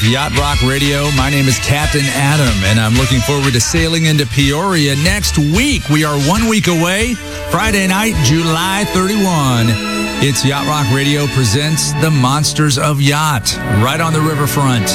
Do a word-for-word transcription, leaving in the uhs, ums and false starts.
Yacht Rock Radio. My name is Captain Adam, and I'm looking forward to sailing into Peoria next week. We are one week away, Friday night, July thirty-first. It's Yacht Rock Radio presents The Monsters of Yacht, right on the riverfront.